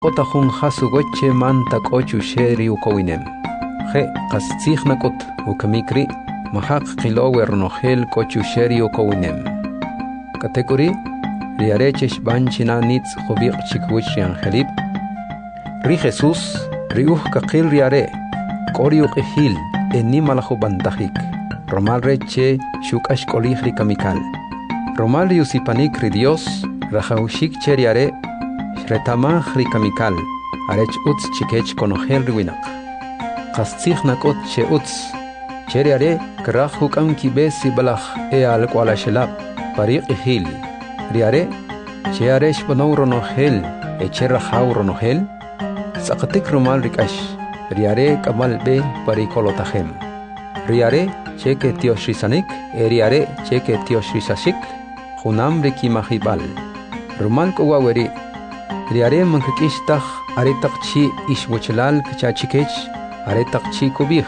Otahun hasugoche manta kochu sheri ukowinem. Je kastsignakot ukamikri mahak kilower nohel kochu sheri ukowinem. Kategori riareches banchina nits hobir chikwich angelip. Ri Jesus riuh kakil riare koriuk ehil enimalajo bantajik. Romal reche shukash kolihri kamikal. Romal riusipanik ri Dios rajaushik cheriare retamaj rikamikal, arech utz chikech konogel riwinak. Kastsignakot che utz, cheriare krach hukam kibesi balach al kualashelab, pariq ihil. Riare, chearesh bonouro nogel, echerrajau ronogel, sakatik rumal rikash, riare kamal be parikolotajem. Riare, cheke tiosrisanik, riare, cheke tiosrisashik, junam rikimajibal. Rumal kowaweri, riare mankakishtach aretakchi ishwachalal kachachikech aretakchi kubih.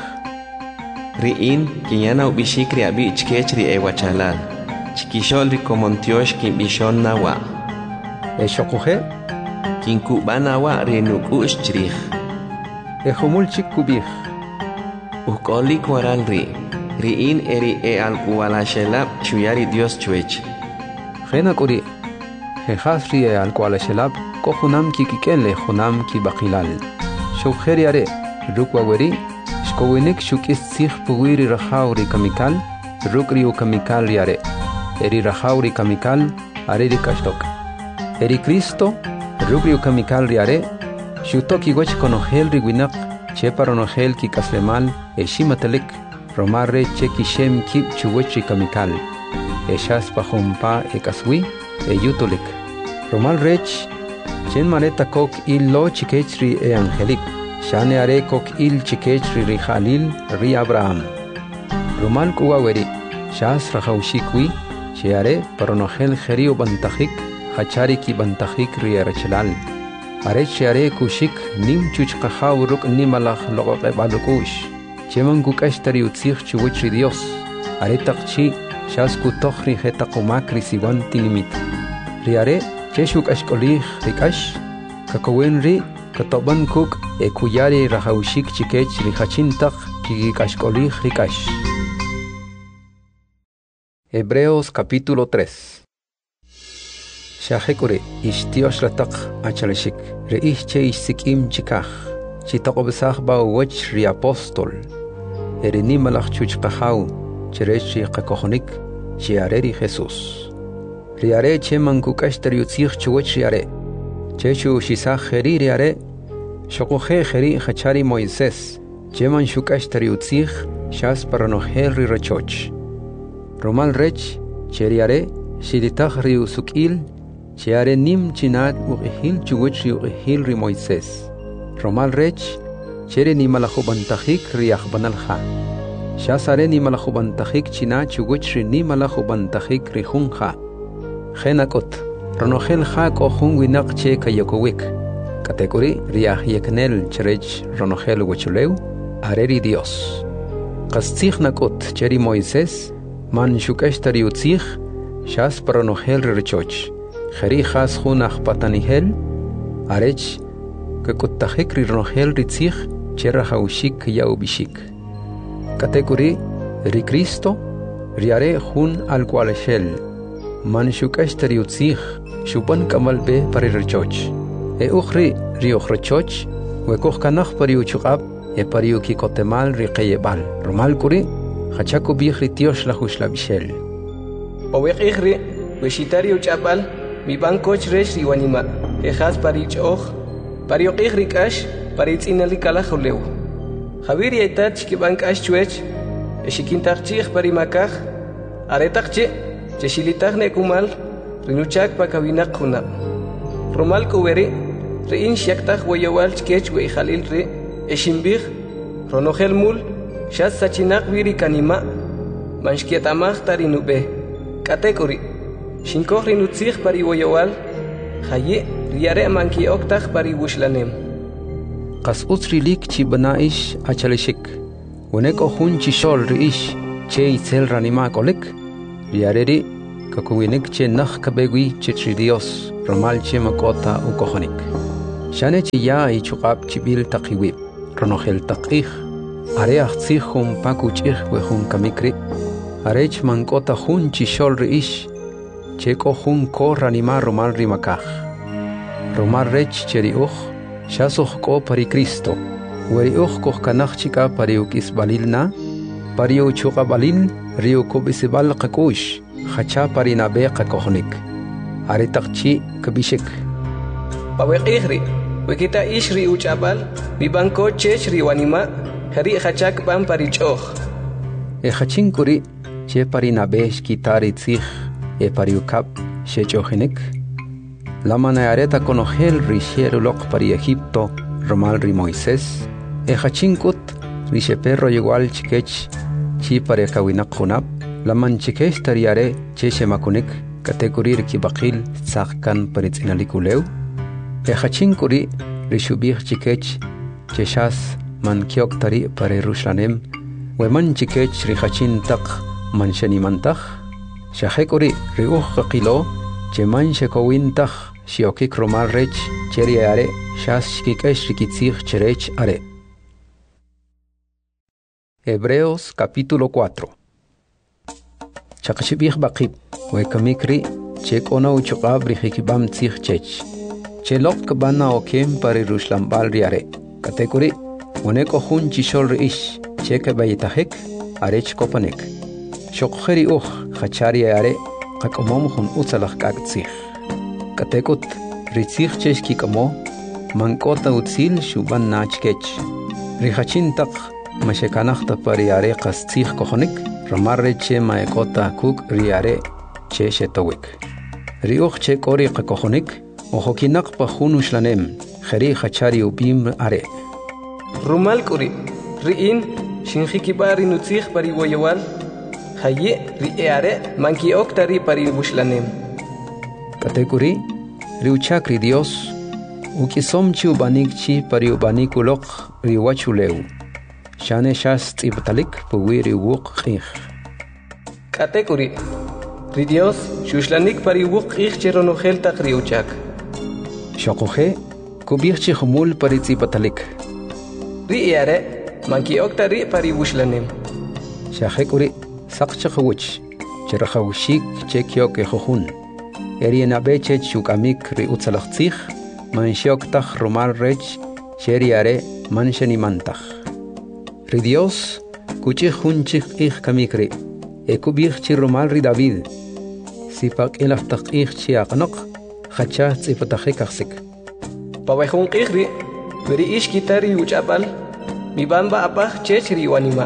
Riin kinyana ubishik riabi ichkech ri ewachalal. Chikishol ri komontiosh kin bishon nawa. Eshokuhe? Kin kubana wa ri nukush chrich. Ejomul chik kubih. Ukolik waral ri. Riin eri al kualashelab chuyari Dios chuech. Gena kuri. Jejas ri al kualashelab kohunam ki kikele hunam ki bakilal. Shukeriare, rukwaweri, shkowinik shukis sich puwiri rahauri kamikal, rukri kamikal riare. Eri rahauri kamikal, areri kastok. Eri Cristo, rukri kamikal riare, shutoki wech konogel riwinak, cheparonogel ki kaslemal, eshimatelik, romarre cheki shem kip chuwechi kamikal. Eshas pahompa ekaswi, eyutolik. Romal rech, Chen mareta kok il lo chikechri e angelip. Shane are kok il chikechri ri Jalil ri Abraham. Romal kuwaweri. Shas rajaushikwi. Sheare paronogel jerio bantajik. Hachari ki bantajik ri erchelal. Are sheare kushik nim chuchkajaw ruk nimalach logoke balukush. Cheman kukashtari utzich chuwichri Dios. Are takchi shas kutochri jetakumakri siwanti limit. Riare Cheshuk ashkolih rikash, kakowenri, katoban kuk, ekuyari rajaushik chikech rihachintach, kikashkolih rikash. Hebreos capítulo 3. Shahekure, ishtiosh latak achaleshik, reihche ishsikim chikach, chitokobesach bawech ri apostol, erenimalach chuchkahau, cherechi kakohonik, chiareri Jesus. Riare che mankukashtari utzich chuwech riare. Chechu shisach heri riare. Shokohe heri hachari Moisés. Che man shukashtari utzich shas paranogel ri rechoch. Romal rech, che riare, shilitach ri usukil, cheare nim chinat uehil chuwech ri uehil ri Moisés. Romal rech, chere ni malachubantajik ri achbanalha. Shasare ni malachubantajik china chuwech ri ni malachubantajik ri junja. Genakot, ronogel hak o hunwinak che kayokowik. Kategori riah yeknel cherech ronogel wechuleu, areri Dios. Kastsignakot cheri Moisés, man shukashtari utzich, shas paronogel rechoch. Jeri has hunach patanihel, arech, kakutahik ri ronogel ritzich, cherahaushik yaubishik. Kategori ri Cristo, riare hun al kualeshel. Man shukashtari utzich, shupan kamal be pari rechoch. Ukhri riuch rechoch, wekoch kanach pari uchukab, pari ukikotemal riqeyebal. Romal kuri, hachako bichri tiosh la hushla bishel. Owek ikhri, weshitari uchabal, mi bankoch resh riwanima. Ejaz pari choch, pari ikhri kash, pari tzinali kalajoleu. Javiri etach ki bankash chuech, eshikintarchich pari makach, aretachche. Cheshilitach nekumal, rinuchak pakawinak hunab. Romal kuweri, rein shaktach wayawal chkech wey Jalil re, eshimbich, ronogel mul, shas sachinak wiri kanima, manshkietamach tarinube. Kategori, shinkoch rinutzich pari wayawal, haye, riare manki oktach pari wushlanem. Kas utsrilik chi banaish achaleshik, weneko hun chishol riish, che itzel ranima kolik, Riareri, kakuwinik che nach kabegui che tri Dios, romal che makota ukohonik. Shane chiya y chuqab chibil taqiwib. Ronogel taqih. Are achtzih hun pakuchih we hun kamikri. Arech mankota hun chishol reish. Cheko hun ko ranima romal rimakaj. Romal rech cheri shasoh ko pari Cristo. Weri koh kanach chika pari ukisbalil na. Pari uchuqabalil rio kubisibal qakush. Hacha pari nabe qakohnik. Are taqchi kabishik. Pawek ihri. Wikita ishri uchabal. Mi banko chechri wanima. Hari hachak ban pari choh. Hachin kuri. Che pari nabesh kitari tzih. Pari ukap shechohinik. La manayareta conogel rishiero lok pari Egipto. Romal ri Moisés. Hachinkut risheperro igual chikech. Chi pari kawinak hunap. La manchikesh tariare cheche makunik. Kategorir ki bakil tzahkan parit inalikuleu. Hachinkuri rishubih chikech. Cheshas man kiok tari pari Rushlanem. Weman chikech rihachin tak manshanimantaj. Shahekuri riuh qilo. Cheman shekowintach shiokik romal rech cheriare shas shikikesh rikitzich cherech are. Hebreos capítulo 4. Chakashibih bakib wekamikri chekona uchukab rihikibam tzich chech. Chelok kabana okem pari Rushlambal riare. Katekuri oneko hun chishol reish cheke bayitahek arech kopanek. Shokheri hachari are qakomom hun utsalach kaktzich. Katekut ritzich cheshki kamo mankota utsil shuban nachkech. Rihachin tak mashekanachta pariare qastzich kohonik ramarre che maekota kuk riare che shetowik. Riuch che kori qakohonik ohokinak pa hun ushlanem kheri hachari ubim are. Rumal kuri riin shinjikibari nutzich pari woyawal. Haye riare manki oktari pari bushlanem. Katekuri riuchakri Dios ukisomchi ubanikchi pari ubanikulok riwachuleu. Shane shas tibtalik puwiri wuqih. Katekuri ri Dios shushlanik pari wuqih cheronogel tak riuchak. Shokoje kubirchi humul pari tibtalik. Riare manki oktari pari bushlanem. Shahekuri Sakchakawich, Cherahawishik, Chekyok Ehun. Eriena Bechet Shukamik Ri Utzalachzich, Manshoktach Romal Rech, Cheriare, Manshanimantach. Ridios, Kuchihunchik Ich Kamikri, Ekubich Romal Ri David, Sipak Elaftach Ich Chiakanok, Hacha Zipatachekaksik. Pawehun Ihri, Veri Ishkitari Uchapal, Mibamba Apach Chechri Wanima.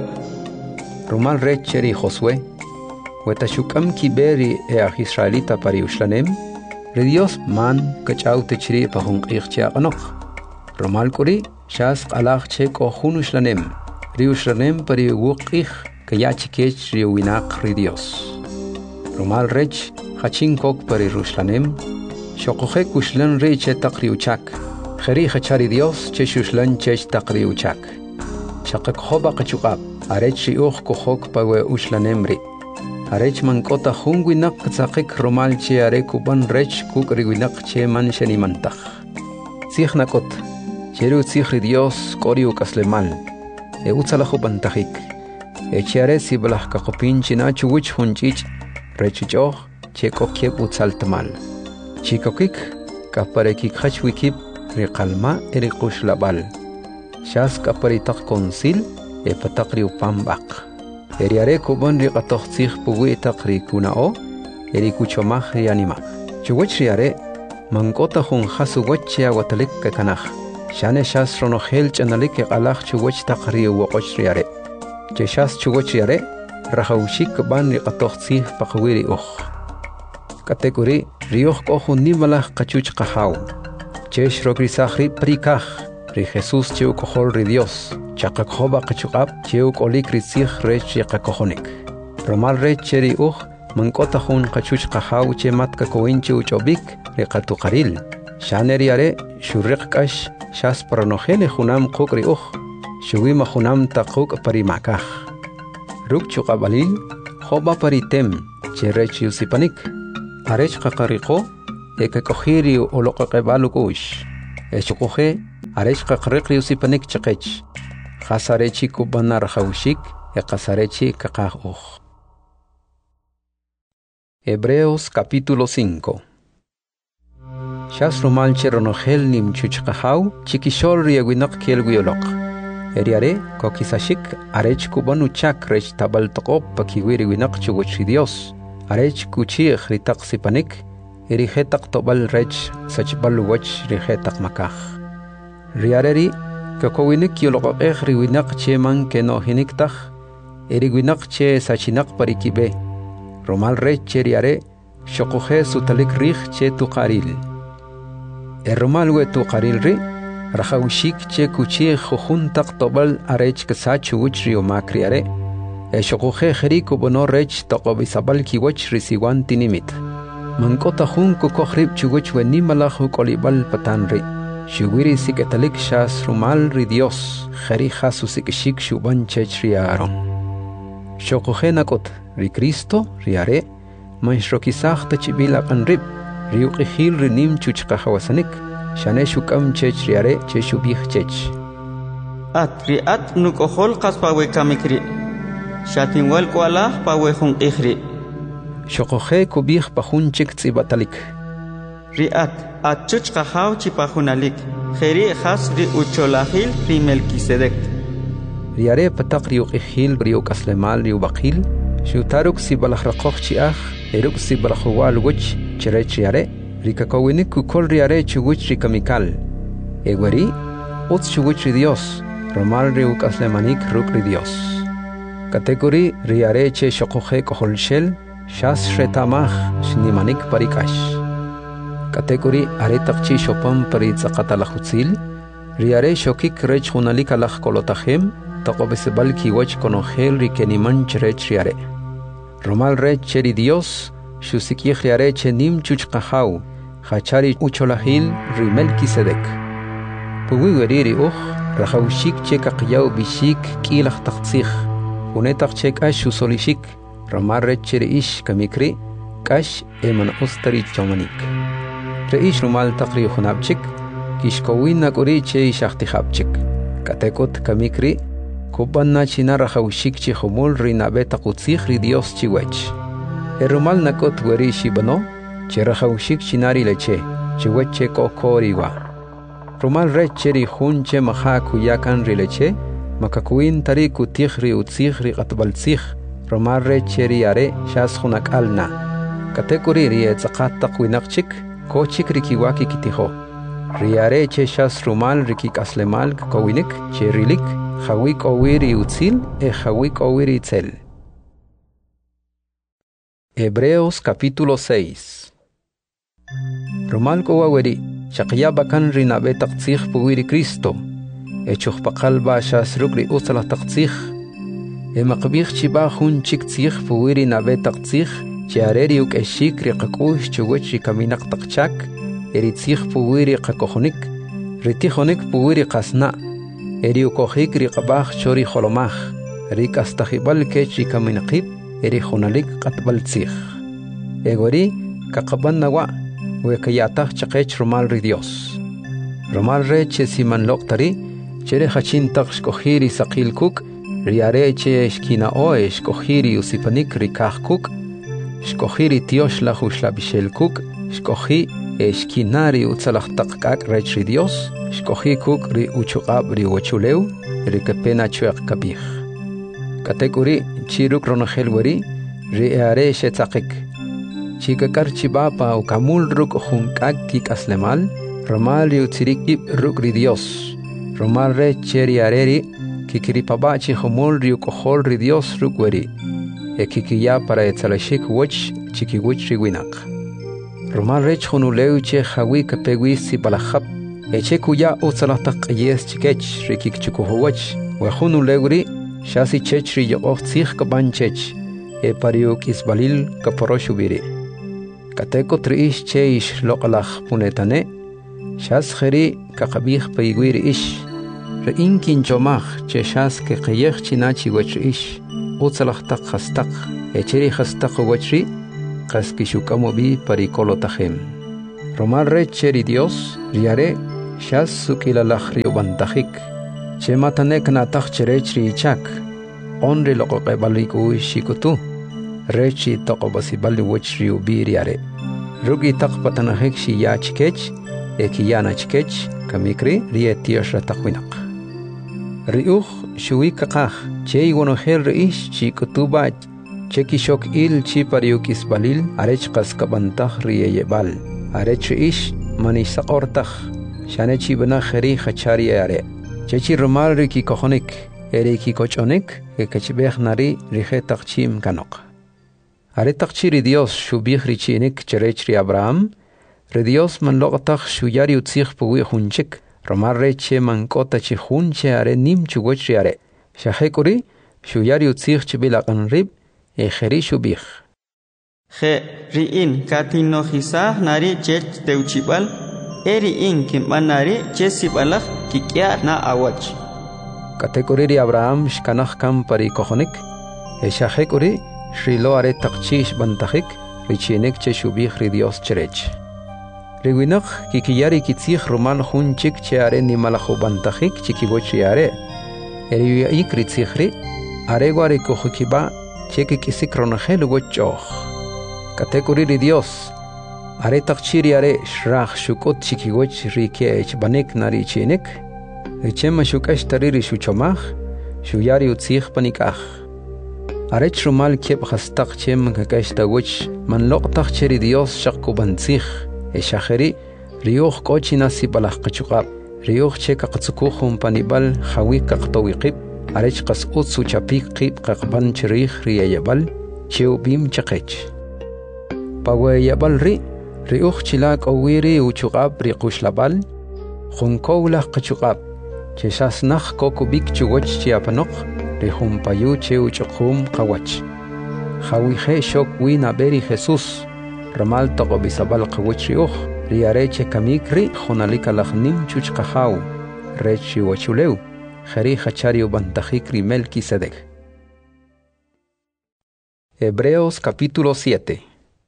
Romal recheri Josué, Wetashukam kiberi Israelita pari Ushlanem, Ridios man kachau techri pahun irchia anok. Romal kuri, shas alach cheko hun Ushlanem, Riushlanem pari wukich kayachikech riuinak Ridios. Romal rech, hachinkok pari Rushlanem, Shokojek Ushlan reche takriuchak, Heri hachari Dios cheshuslan chech takriuchak. Shakak hoba kachukab. Arech kohok pawe ushlanemri. Arech mankota hunguinak tzakik romal che arekuban rech kukriguinak che manshanimantaj. Tzichnakot, cheru tzihri Dios koriu kaslemal. Utzalajo pantajik. Echiare siblah kakopin chinachu wich hunchich rechuchoh che kokiep utzaltamal. Chikokik kaparekik hachwikip riqalma erikuslabal. Shas kaparitak konsil patakri upambak. Eriare kuban riqatoxtzih puwi takri kunao, erikuchomaj rianimak. Chuwech riare, mankota hun hasu wachia watalik kakanaj. Shane shas ronogel chanalik alaj chuwech takri uwoch riare. Cheshas chuwech riare, rahaushik ban riqatoxtzih pakwiri Katekuri, rioch kohun nimalaj kachuch kahau. Chesh rogrisahri prikaj. Ri Jesús cheu kohol ri Dios. Chakakhoba kachukab cheu kolik rizich rech yakakohonik. Romal rech cheri mankota hun kachuch kahau che matka koinche uchobik riqatuqaril. Shaneriare shurriqkash shas paranojele junam qukri shuwima junam taquk parimakaj. Ruk chuqabalil hoba paritem che rech yusipanik. Arech qaqariqo ekakohiri oloqaqebalukush. Eshukuhe arech kakrekri usipanik chakech. Khasarechi kubana rajaushik e kasarechi kakah. Hebreos capítulo 5. Shas rumal cheronogel nim chuchkahau chikishol riaguinak kielguiolok. Eriare kokisashik arech kubanu chak rech tabal tokop pakiwiri winak chuguchi Dios. Arech kuchih ritak sipanik erihetak tobal rech sachbal wach rihetak makah. Riareri kakowinik yolok riwinak cheman keno hiniktah eriwinak che sachinak parikibe. Romal rech cheriare shokuhe sutalik rich che tuqaril. Romal we tuqaril ri rajaushik che kuchi jujuntak tobal arech kasachu uchrio makriare. Shokuhe jeriku bono rech tokobisabal kiwach risiwan tinimit. Mankota hun kukohrib chuguch wenimalachu kolibal patanri. Shugwiri siketalik shas rumal ri Dios jeri jasusik shuban chechriaron. Shokuhe nakot ri Cristo riare manshrokisak tachibila kanrib riuqihil rinim chuchqahawasanik shane shukam chech riare cheshubih chech at nukohol qaspawe kamikri shatinwal kwala pawe hunqihri shokohe kubih pahunchik tsibatalik riat chuchqahaw chipahunalik kheri khas ri ucholahil ri Melquisedec riare patak riuqihil riuqaslemal riubaqil Shutaruk si balahrakoch chiach, eruk si balahwal wich cherechiare, rikakowinik kukol riare chuguch rikamikal. Egwari, uts chuguch Dios, romal riuk aslemanik ruk Dios. Kategori riare che shokohe koholshel, shas shretamach shnimanik parikash. Kategori aretakchi shopam paritzakatalahutzil, riare shokik rech hunalik alach kolotachem, taqobesebal kiwach konohel rikeniman cherech riare. Romal rech cheri Dios, shusikich riare chenim chuchqahau, hachari ucholahil ri Melquisedec. Puwiweriri rajaushik chekaqyau bishik kilach taqtzich, unetaq chek ash usolishik, romal rech cheri ish kamikri, kash eman ustari chomanik. Reish rumal taqri hunabchik, kishkowin nakuri che ishachtihabchik. Katekot kamikri, Kubanna china rajaushik chihomul rinabeta kutzich ri Dios chiwech. Erumal nakot weri shibano, che rajaushik chinari leche, chiweche kokoriwa. Rumal reche ri hunche maha kuyakan ri leche, makakuin tari kutich ri utzich ri katbaltzich, rumal reche ri are shas hunak alna. Katekuri ri etzakat takwinakchik, kochik ri kiwaki kitiho. Ri are che shas rumal rikik aslemal kawinik, che rilik, Hawik owiri utzil e hawik owiri itzel. Hebreos capítulo 6. Romal kowaweri, shaqya bakan rinabe taqtzich puwiri Cristo, e chuchpaqal ba shas rukri usala taqtzich, e maqbich chiba hun chiktzich puwiri nabe taqtzich, chiareri uk eshik riqakush chuguch rikaminak taqchak, eritzich puwiri qakohonik, ritihonik puwiri qasna, Eriukohik riqabach chori holomach, rik astahibal kech rikaminaqib, erihunalik qatbaltzich. Egori, kaqaban nawa, wekayatach chaqech romal ri Dios. Romal re che siman loktari, chere hachintaq shkohiri saqil kuk, riare che shkina oe shkohiri usipanik rikah kuk, shkohiri tiosh lahush labishel kuk, shkohi shkinari utzalahtaq kak rech ri Dios, Shkohi kuk ri uchuqab ri wachuleu, ri kapena chuaq kabih. Katekuri chiruk ronahel wari, ri eare shetzaqik. Chikakar chibapa u kamul ruk hunkak kik aslemal, romal ri utzirikib ruk ri Dios. Romal re cheri areri, kikiripaba chihomol ri ukohol ri Dios ruk wari. Kikiya para etzalashik wach chikiwich ri winak. Romal re chhunuleu che hawi kapegwi si balahab, Eche kuya utzalahtaq yes chikech rikik chukuhuwach, wahunu leguri, shasi chech ri yoqoh tzich kaban chech, e pariuk isbalil kaporoshubiri. Kateko triish che ish loqalach punetane, shas kheri kakabih paiguiri ish, re inkin chomach che shas ke qayech chinachi wach ish, utzalahtaq khastaq, echeri khastaq wachri, qaskishukamobi parikolo tajem. Romal re cheri Dios, riare, shas sukilalakh ri ubantajik, che matanek natak cherech ri ichak, onri loqoqebaliku shikutu, rechi toqobasibali wech ri ubiriare, rugi takpatanahik shi yachkech, ekiyanachkech, kamikri ri etiosh ratakwinaq. Riuch shuikakah, che iwonohel reish chikutuba, che kishok il chi pariukis balil, arech kaskabantah ri eyebal, arech reish manisaqortah, shane chi bana kheri khachari are, che chi rumal riki kohonik, eriki kochonik, ekachbeh nari rihe takchim kanok. Are takchiri Dios shubih richinik cherech ri Abraham, re Dios man loqtah shuyari utzich puwi hunchik, Romar reche mankota chi hunche are nim chugoch are. Shahekuri, shuyari utzich chibilaqan rib, ejeri shubih. Je riin katino hisah nari chech teuchibal, eriin kimbanari chesibalach kikia na awach. Katekuri ri Abraham shkanach kam pari kohonik, shahekuri shrilo are takchish bantajik, richinik che shubih ri Dios cherech. Riwinaq kikiyari kitzich roman hunchik che are ni malajubantajik chikibochi are. Eriuik ritzichri, areguare kojukiba che kikisik ronajel wochoch. Katekuri ri Dios, are takchiri are shrach shukot chikigoch rikech banek nari chinik, richema shukash tariri shuchomach, shuyari utzich panikach. Are chrumal kiep hastak chem kakash tagoch, man loqtach cheri Dios shakubantzich. Eshaheri, Rioch kochina sibalach kachukab, Rioch cheka katsukuhum panibal, Hawi kaktowiqib, Arech kas utsu chapik qib kakban cherich riyayabal, Cheubim chakech. Pawayabal Rioch chilak owiri uchukab rikushlabal, Hunkowlach kachukab, Chesasnach kokubik chugoch chiapanok, Rihumpayu cheuchukum kawach. Hawihe shok wina beri Jesus. Ramal toqo bisabal qawchriuh riareche kamikri khonalika lakhnim chuchqahaw rechi wachuleu khari khachari ubantajik Melquisedec. Hebreos capítulo 7.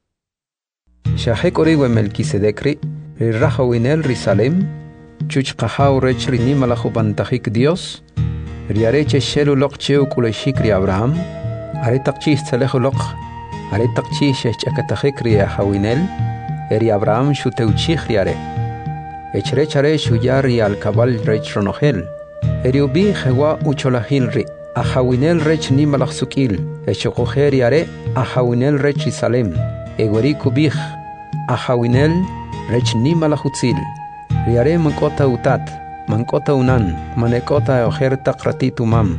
Shahek oriwe Melquisedecri rirahawinel risalem chuchqahaw rech rinimalachu bantajik Dios riareche shelu loqcheu kuleshikri Abraham aritaqchis tsalehu loq Are takchi shechakatajik ria hawinel, eri Abraham shuteuchich riare. Echre chare shuyar al cabal rech ronohel. Eri ubi jewa ucholahil ri, a hawinel rech nimalachsukil, echokoher riare, a hawinel rech Isalem. Egweri kubich, a hawinel rech nimalachutzil. Riare mankota utat, mankota unan, manekota oher takratitu mam.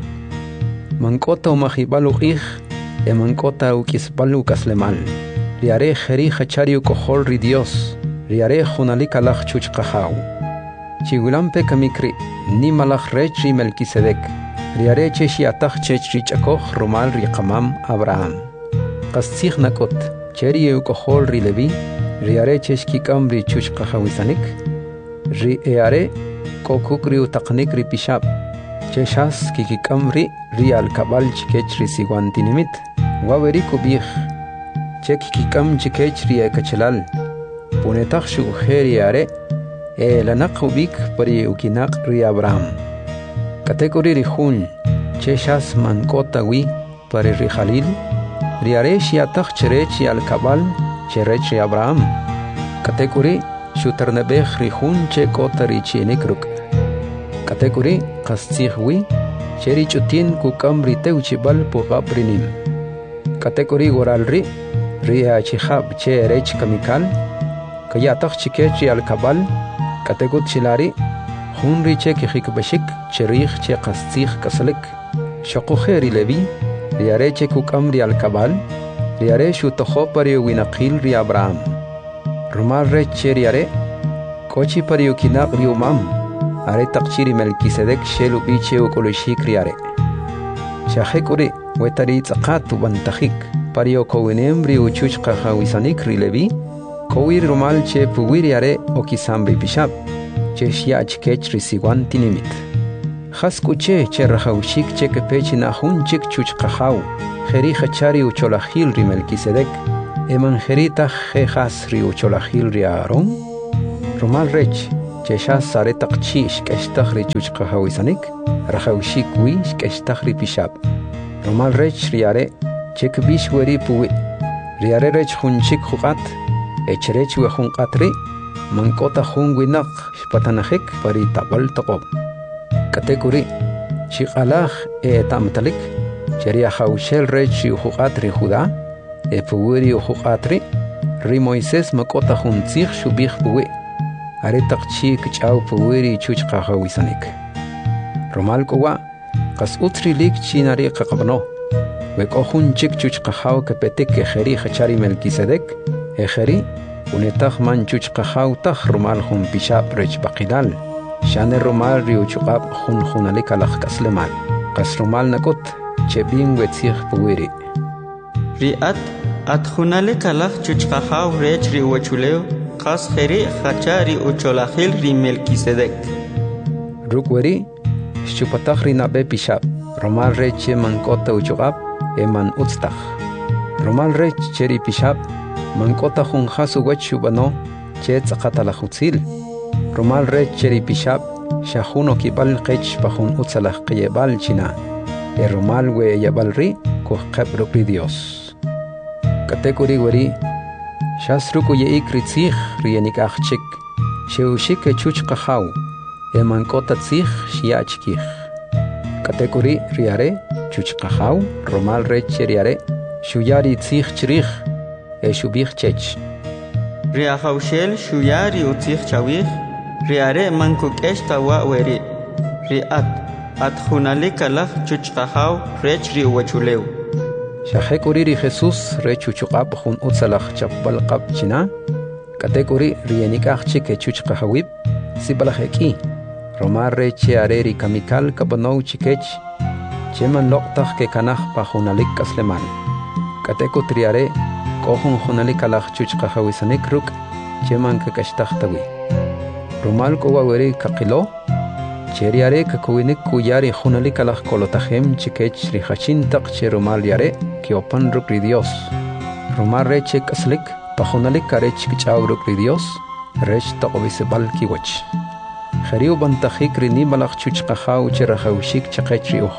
Mankota umahibalu ich, Emankota ukisbalu kaslemal. Riare jeri hachariu kohol ri Dios. Riare junalika lach chuchqahaw. Chigulampe kamikri, ni malach rechi Melquisedec. Riare cheshi atach chech richakoh romal ri qamam Abraham. Qastzich nakot, cheri kohol ri Levi. Riare cheshkikam ri chuchqahawisanik. Ri eare kokukri utaqnik ri pishab. Cheshas kikikamri rial kabal chikech risiguantinimit. Waweri kubich. Chek kikam chikech ria kachelal. Punetach shugeri are. Lanak ubik pari ukinak ria Abraham. Kategori rihun. Cheshas mankota wi pari rihalil. Riare shiatach cherechi al kabal cherechi Abraham. Kategori shuternebech rihun chekota richienekruk. Kategori qastzihwi cheri chutin kukam riteuchibal pugabrinim. Kategori goralri ria chihab che rech kamikal kayatach chikechi al kabal kategut chilari hunri che kihikbashik cherich che qastzih kasalik shaqukheri levi riare che kukam ri al kabal riare shutoho pari winaqil ri Abraham rumal rech cheriare kochi pari ukinaq ri umam Are takchiri Melquisedec shelu biche ukoloshik riare. Shahekuri wetari tzaqatu bantajik pario kowinembri uchuchqa hawisanik rilevi kowir rumal che puwiriare okisambri bishab che shiach kech risiguantinimit. Haskuche che rahaushik che kepechi nahunchik chuchqahaw jeri hachari ucholahil ri Melquisedec emanjerita jejas ri ucholahil ri Aaron rumal rech chesha sare taqchi shkeshtakh ri chuchqahawisanik rahawshik wi shkeshtakh ri pishab romal rech riare chekbish weri puwi riare rech khunchik khuqat echrech we khunqatri mankota khungwinaq shpatanahik pari tabal taqob katekuri chiqalaj tamtalik cheria khawshel rech khuqat ri juda puwiri khuqatri ri Moisés makota khuntzikh shubikh puwi are taqchi kchaw puwiri chuchqahawisanik romal kowa qas utri lik chinari qaqabno وكأخون جك جوج قخاو كبتك خري خشاري ملكيسدك خري ونتاخ من جوج قخاو تخ رمال خون بشاب رج بقيدال شان الرمال ريو جقاب خون خونالك لخ كسلمال قس رمال نكوت جبين وتسيخ بويري ريات خونالك لخ جوج قخاو رج ريو وچوليو قس خري خشاري وچولاخيل ري ملكيسدك روك وري شوبتاخ ري نابي بشاب رمال رج منكوتا وجقاب eman utstakh romal rech cheri pishab mankota khun khasu wachubano che tsaqatala khutzil romal rech cheri pishab shahuno kibal qech pahun utsalah qiyebal china romal we yabalri ko qabru pri Dios katekuri wari shasruku ye ikritzikh rienik achchik sheushik chuch qahaw mankota tsikh shiachkikh katekuri riare chuchqahaw romal rech riare shuyari tsikh chrikh shubikh chech riahawshel shuyari utsikh chawikh riare mankukesh tawa weri riat khunalika lakh chuchqahaw rech ri wachulew shahekuri ri Jesus rech chuchqab khun utsalakh chapbal qab china katekuri rienikach chike chuchqahawib sibalaheki romal rech riare ri kamikal kabano chikech cheman loqtaq ke kanaj pa junalik kasleman kateko triare kohun junalik alaj chuchqahawisanik ruk cheman ke kashtaqtawi romal ko waweri kaqilo cheriare ke kuwinik kuyari junalik alaj kolotajem chikech ri hachin taq che romal yare ki opan ruk ri Dios romal reche kaslik pa junalik karech kichaw ruk ri Dios rech taqobise balki wach khariu bantakhik ri ni malaj chuchqahaw che rahawshik chaqech ri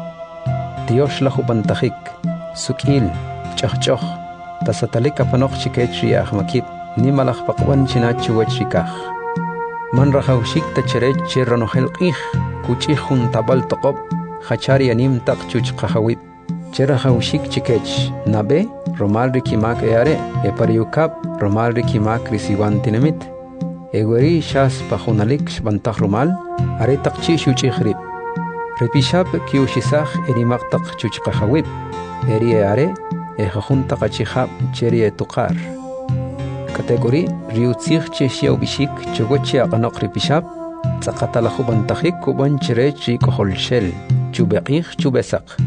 Dios lahu bantakhik sukil chachchoh tasatalik apanoq chikech riah makip ni malakh paqwan china chuwach rikah man rahawshik tachrech cheranohel qih kuchi khun tabal taqob khachari anim taq chuchqahawib cherahawshik chikech nabe romal rikimak eare epariukap romal rikimak risiwan tinamit egweri shas pahunalik shbantakh romal are taqchi shuchikhrib repishab kiushisaj erimaqtaq chuchqahawib eriare ejajunta qachihab cherie tuqar kategori riutzig cheshiaw bishik chogochi aqanoq repishab tsaqatala jubantajik kuban cherech rikoholshel chubeqij chubesaq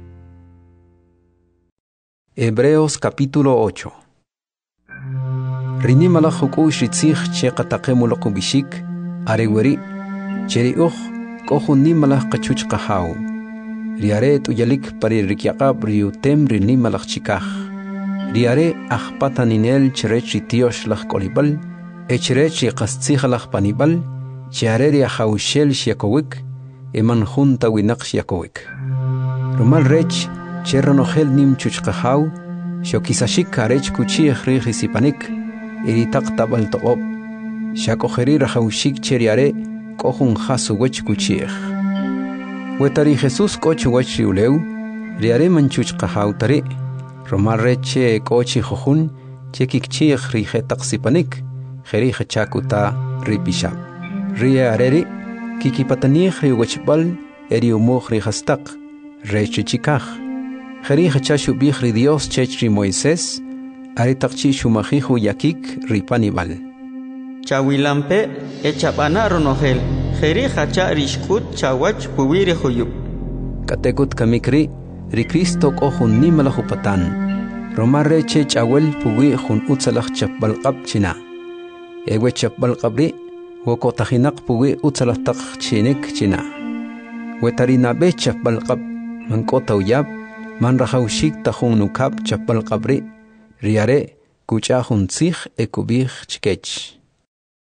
Hebreos capítulo 8 Rinimala jukush ritzig cheqataqemuloq bishik areweri cheriuj kohun nimalaj qachuch qahaw riare tuyalik pari rikyaqab riutem rinimalaj chikaj riare ajpataninel cherech ritiyosh laj kolibal echrech qastzighlaj panibal chiare riahawshel shiakowik eman junta winaq shiakowik romal rech cherronogel nim chuchqahaw shokisashik karech kuchi rijisipanik iritaq tabal toqob shakojeri rahawshik cheriare kohun hasu wech kuchih wetari Jesus koch wech riuleu riare manchuch qahaw tari romal reche kochi khujun chekikchih rijetaq sipanik kheri khachakuta ripishab riareri kikipatanih riwechbal eriumoj rihastaq reche chikaj kheri khachashu bih ri Dios chech ri Moisés aritaqchi shumajihu yakik ripanibal chawilampe echapana ronogel kheri khacha rishkut chawach puwire khuyub katekut kamikri ri Cristo kohun nimalahu patan romarre che chawel puwi khun utsalach chapbal qab china ewe chapbal qabri woko tahinaq puwi utsalah taq chinik china wetarina be chapbal qab mankota uyab man rahawshik tahun nukab chapbal qabri riare kucha hun sikh ekubih chikech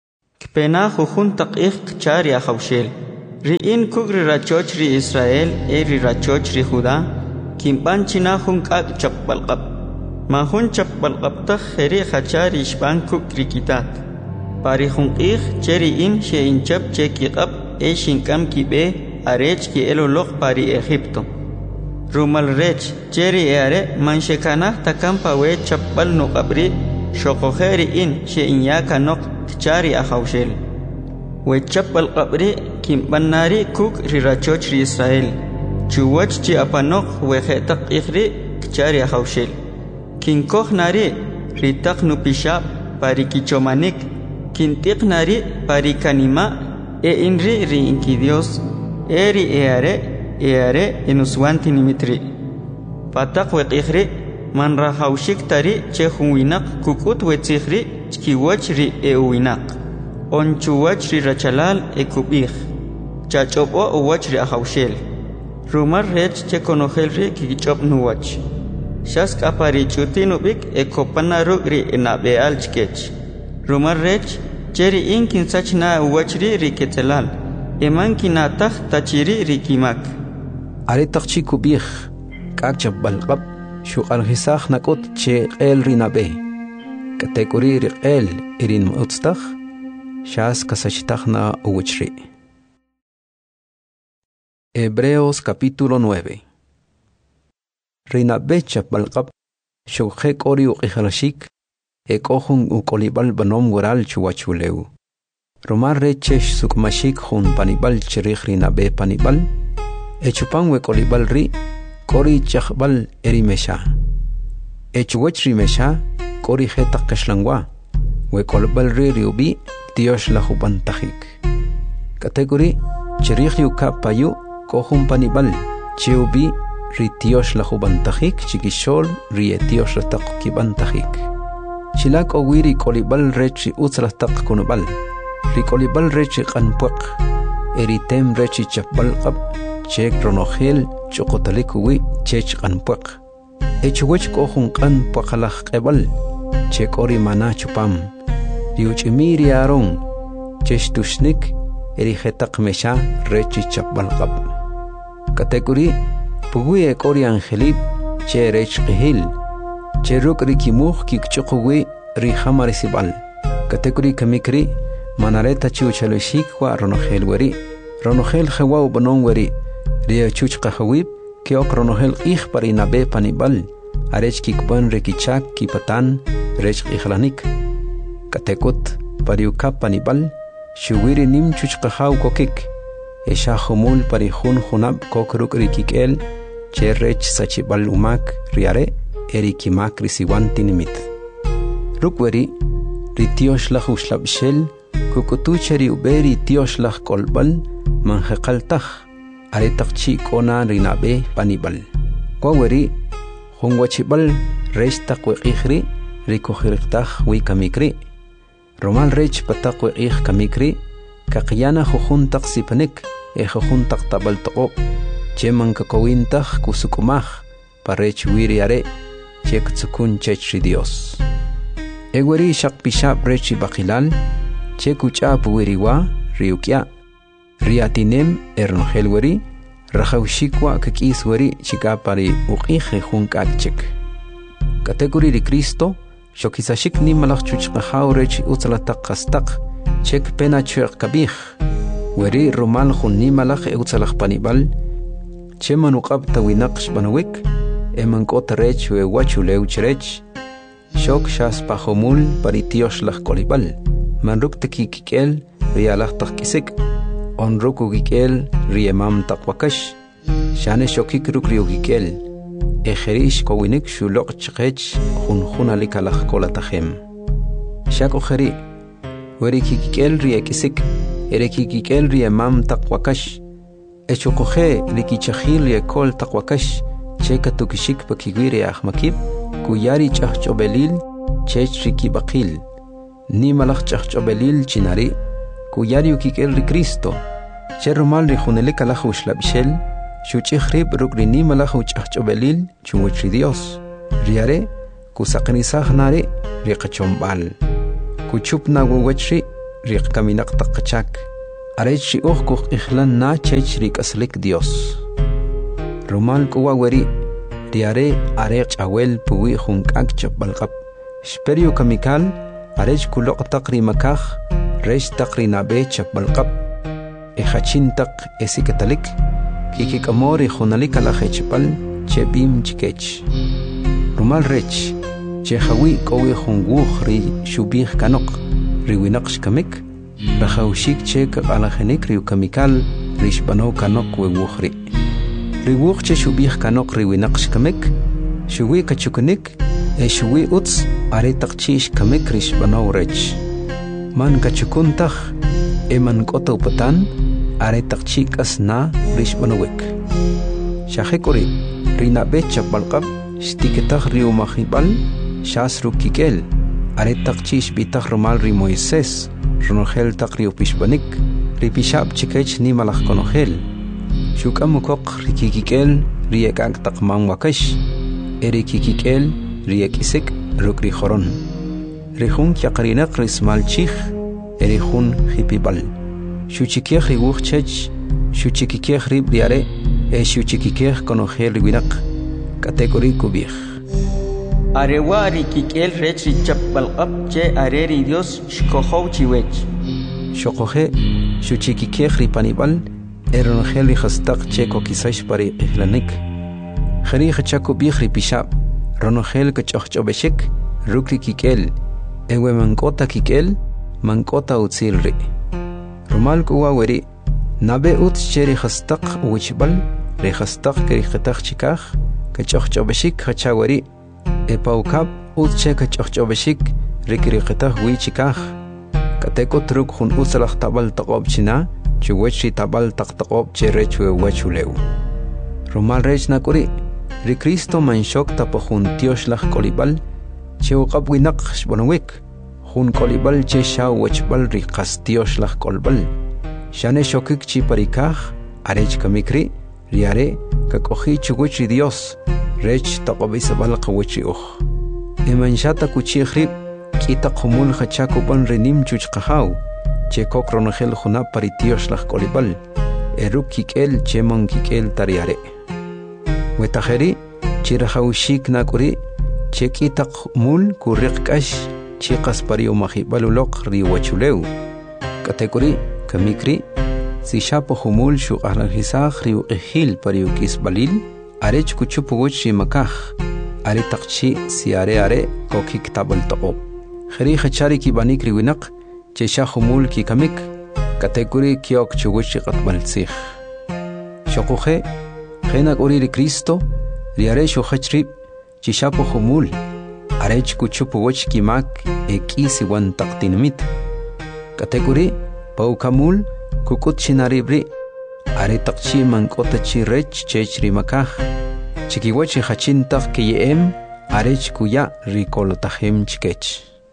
Kpena jujun taq'ij qchar ya jawshel. Ri'in kuk ri rachoch ri Israel ri rachoch ri Judá kimban china jun k'ak chapbalqab. Mahun chapbalqabtaj jeri jachar ishban kuk rikitat. Pari jun q'ij cheri'in she'inchap chekiqab shinkam kibe arech ki eloloq pari Egipto. Rumal rech cheri are manshekana takampa we chapbal nuqabri shoqojeri in she'inya kanok tchari ajawshel. We chapbal qabri kimbanari kuk rirachoch ri Israel. Chuwach chi apanok we jetaq ikhri tchari ajawshel. Kinkoj nari ritaq nupishab pari kichomanik. Kintiq nari pari kanima inri ri inki Dios eri eare enuswanti nimitri. Patak we ikhri man rahawshik tari che hunwinak kukut we tsikhri chkiwach ri uwinak. Onchuwach ri rachalal kubih. Chachopo uwach ri ajawshel. Rumar rech che konojel ri kikichop nuwach. Shask apari chutinubik kopanaru ri nabeal chkech. Rumar rech cheri inkin sachna uwach ri ketelal. Eman kinatah tachiri ri kimak. Ari taqchi kubih kak chabalqab shuqal hisakh nakot che el rinabe. Kategori ri el irin mutstakh Shas kasachitachna uwchri. Hebreos capítulo 9. Rinabe chapbalqab shukhe ori uqihalashik ekohun ukolibal banom waral chuwachuleu. Romar rechesh sukmashik hun panibal chirikh rinabe panibal echupan we kolibal ri kori chakbal erimesha. Echuwach rimesha kori hetaq kashlangwa we kolibal ri riubi Dios la jubantajik. Category chirikh yuka payu kohun panibal chiubi ri Dios la jubantajik chikishol ri Dios la taqkibantajik. Chilak owiri kolibal rechi utsrataq kunubal. Ri kolibal rechi qanpuq eritem rechi chapbalqab chek ronojel choqotalikuwi chech qanpuq. Echuwech kohun qanpuqalaq qebal chek ori mana chupam. Riuchimiri aron cheshtushnik erijetaq mesha rechi chapbalqab. Category pugui ekori angelib che rech qihil che ruk rikimuj kikchuqwi ri hamarisibal. Category kamikri manareta chuchaloshik wa ronojel weri ronojel khawa banon weri ri chuch qahwib ke ok ronojel ih parinabe panibal arech kikban rekichak kipatan rech ihlanik. Katekut pariuka panibal shuwiri nim chuchqahaw kokik esha khumul parihun khunab kokruk rikikel cherrech sachibal umak riare erikimak risiwanti nimit rukweri ritiosh la khuslabshel kukutu cheri uberi tiosh la kolbal manhaqaltakh aretaqchi kona rinabe panibal kwaweri khungwachibal restaq weqihri rikokhirqtakh wikamikri Romal rech pataqwe kamikri kaqyana jujuntaq sipanik jujuntaq tabaltaqo cheman kakawintaq kusukumaj parech wiriare chek tsukun chech Dios egweri shaqpishab rechi baqilal chekuchap wiriwa riukya riatinem ernhelweri rajawshikwa kakisweri chikapari uqije junkakchek category de Cristo Shokisashik ni malach chuchqahaw rech utsalataq qastaq chek pena chuq kabih weri romal khun ni malach utsalaq panibal cheman uqab tawinaq shbanawik emankot rech we wachuleu chrech shok shas pahomul paritiosh laj kolibal manruk tekikel rialaq taqkisik onruku gikel riemam taqwakash shane shokik ruk riugikel Ejerish kowinik shulok chqech khunalik alaq kolatahem. Shako kheri weri kikikel riekisik erekikikel riemam taqwakash echuqoje likichahil riekol taqwakash chekatukishik pakigwiri ahmakib kuyari chahchobelil chech rikibaqil ni malaq chahchobelil chinari kuyari ukikel ri Cristo cherumal ri khunelik alaq ushlabshel Shuchikhrib rukrini malach uchachobelil chumuchri Dios. Riare kusaqnisaj nari riqachombal. Kuchupna wawachri riq kaminaq taqachak arech ri kuq ikhlan na chech rik aslik Dios rumal kuwa weri diare arech awel puwi junkak chapalqap Sperio kamikal arech kuloq taqri makaj resh taqri nabe chapalqap ejachintaq esikatalik kikikamori junalik alajechpal chebim chikech rumal rech chejawi kowi junguj ri shubij kanok riwinaq shkamik rajawshik chek alajenik ri kamikal rishbano kanok wewujri riwuj che shubij kanok riwinaq shkamik shuwi kachukunik shuwi uts aretaqchish kamik rishbano rech man kachukuntaj eman koto patan aretaqchik asna rishbanowek shajekori rinabe chapalqab shtiketaq riumajibal shasru kikel aretaqchish bitaq rumal ri Moisés runojel taq riupishbanik ripishab chikech ni malaj konojel shukamukoq rikikikel riekak taq manwakash erikikikel riekisik rukri joron rihun yaqrinaq rismalchij erihun hipibal shuchikej riwuj chech shuchikikej rib riare shuchikikej konojel riwinaq kategori kubij arewa rikikel rech richapalqap che areri Dios shkojow chiwech shoqoje shuchikikej ripanibal eronojel rijastaq che kokisash pari ihlanik khari khachakubij ripishab ronojel kachojchobeshik rukri kikel ewe mankota kikel mankota utzilri rumal kuwa weri nabe ut cheri khastaq wichbal re khastaq keri khataq chikaj kachojchobeshik khachawari epaukab ut che kachojchobeshik rikri khataq wi chikaj kateko truk jun utzalaj tabal taqob china chuwechi tabal taqtaqob che rechwe wachulew rumal rech nakuri ri Cristo manshok tapojun tioslaj kolibal che uqab winaq shbonowik jun kolibal che shaw wachbal ri qastioslaj kolbal shane shokik chi parikaj arech kamikri riare kakoji chuguchi Dios rech taqobisabal qawichi uj emanshata kuchijri kita qumul khachakuban rinim chuchqahaw che kokronojel juna paritioslaj kolibal eruk kikel che mon kikel tariare wetajeri chirajawshik nakuri chekitaq mul kuriqkash chiqas pariumajibaloq riwachulew kategori kamikri sishapo humul shuqarajisaj riuqijil pariukisbalil arech kuchupuguch rimakaj aretaqchi siare are kokik tabal taqob khari khachari kibanik riwinaq chesha humul kikamik kategori kiok chuguch qatbalsij shoqoje Henak uri ri Cristo riare shukhachrib chishapo humul arech kuchupu woch kimak ekisi wan taqtinmit kategori paukamul kukut chinaribri are taqchi mankota chi rech chechri makaj chikiwachi hachintaq kiyem arech kuya rikolotajem chikech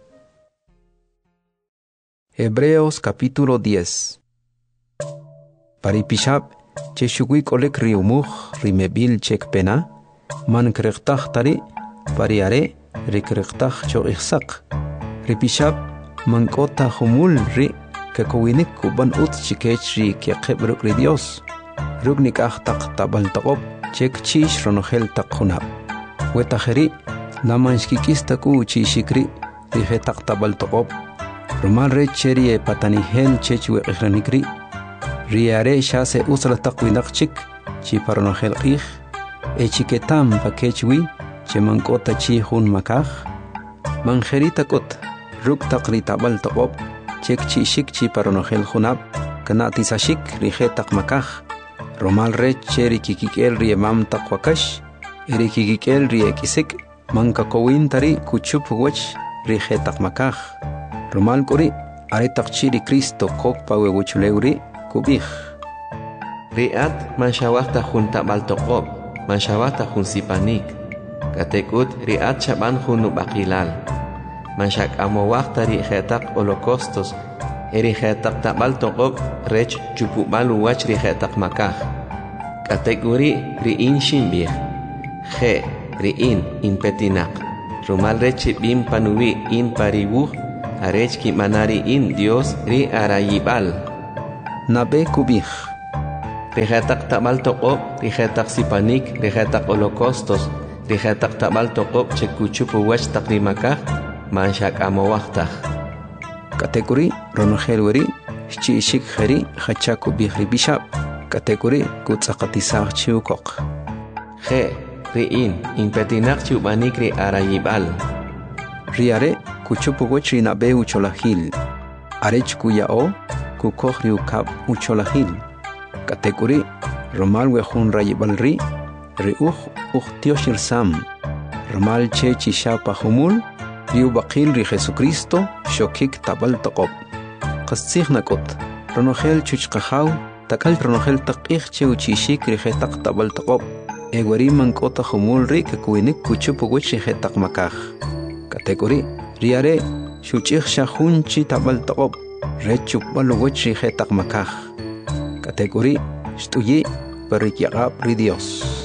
Hebreos capítulo 10 Paripishab che shugui kolek riumuj rimebil chek pena man kreqtaj tari pariare rikreqtaj cho ihsaq ripishab man kota humul ri kakowinik kuban ut chikech ri keqebruk ri Dios rugnik ahtaq tabal taqob chek chish ronojel taqhunab wetajeri namanshkikista ku chishikri rihetaq tabal taqob rumal re cheri patanihel chechwe ikhranikri riare shase usra taqwinaq chik chi paronojel qij chiketam pakechwi chemankota chi hun makaj manjerita kot ruk taqri tabal taqob chek chi shik chi paronojel junab kanati sashik rijetaq makaj romal re cheri kikikel riemam taqwakash eri kikikel riekisik manka kowintari kuchup wach rijetaq makaj romal kuri aretaq chi ri Cristo kokpa wewuchulewri kubij riat manshawata jun tabal toqob manshawata jun sipanik katekut riat shaban jun nubaqilal manshak amowaqta ri jetaq holocaustos eri jetaq tabal toqob rech chupubalu wach ri jetaq makaj kategori ri in shimbij je ri in petinaq rumal rech bim panuwi in paribuj arech ki manari in Dios ri arayibal nabe kubij rijetak tabal toqob rijetak sipanik rijetak holocaustos rijetak tabal toqob chekuchupu wach takrimakaj manshak amowajtaj katekuri ronogel weri shik khari khacha kubij ribishab katekuri kutsaqatisaj chiukok je riin impetinak chubanik ri arayibal riare kuchupu wach rinabe ucholahil arech kuyao kukoj riukab ucholahil katekuri romal wejun rayibal ri tioshir sam romal che chishapa humul riu baqil ri Jesucristo shokik tabal taqob qasig nakot ronogel chuchqahaw takal ronogel taqih che uchishik ri jetaq tabal taqob egwari mankota humul ri kuinik kuchupu wach ri jetaq makaj katekuri riare shuchih shahunchi tabal taqob rechupal wach ri jetaq makaj katekuri shtuyi perikyaqab ri Dios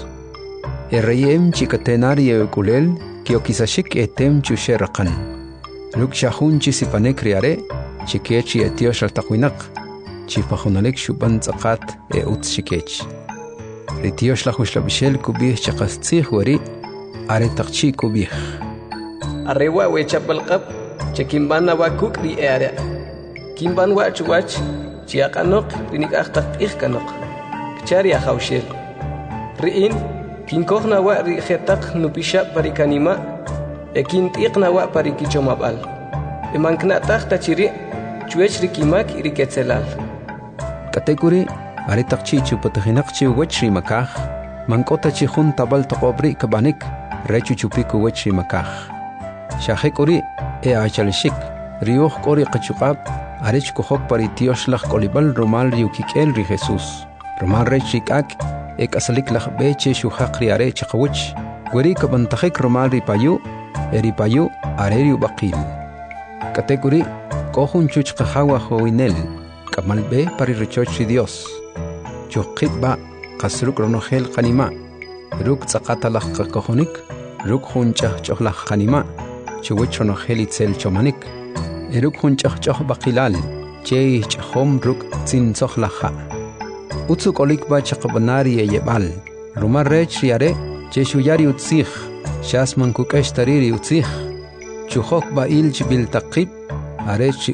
Errayem chikatenari kulel kiokisashik etem chusheraqan luk shahun chisipanek riare chikechi etiosh altaquinak chipahonalek shuban tzaqat utz shikech retiosh lahushlavishel kubih chaqastzih wari are taqchi kubih arrewa wechapalqab chekimban awakuk ri ere kimban wach chiaqanoq rinikaqtaq ihkanoq kchari ahawshel riin kinkojna wa ri jetaq nupisha parikanima ekintiqna wa parikichomabal emanknataq tachiri chuech rikimak iriketzelal katekuri are taqchi chupatahinaq chi wachri makaj mankota chi jun tabal taqobri kabanik rechu chupiku wachri makaj shahekuri achalshik riuj qori qachuqab arech kohok paritiosh laj kolibal romal riukikel ri Jesus romal rechikak ek asalik laj beche shuhaq riare chaqawch wari kabantakhik romal ripayu eripayu areriu baqil katekuri kohun chuchqahawa hoinel kamalbe parirechoch Dios chuqitba qasruk ronogel qanima ruk tsaqata laj qakohonik ruk hunchah chohlaj qanima chuwich ronogel itzel chomanik eruk hunchah baqilal che chhom ruk tsinzokh laha utsuk olikba chaqbanari yebal rumar rech riare che shuyari utzih shasman kukash tariri utzih chuhok ba ilch bil taqib arech